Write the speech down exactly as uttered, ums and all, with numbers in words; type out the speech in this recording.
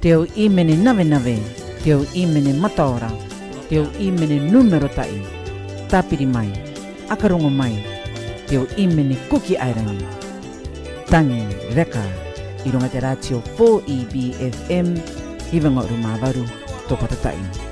Te o imene nave nave, te o imene mataora, te o imene numero tai, tapiri mai, akarongo mai, te o imene kuki airangi. Tangi reka, i runga te ratio four E B F M, iwanga o Rumavaru, tō patatai.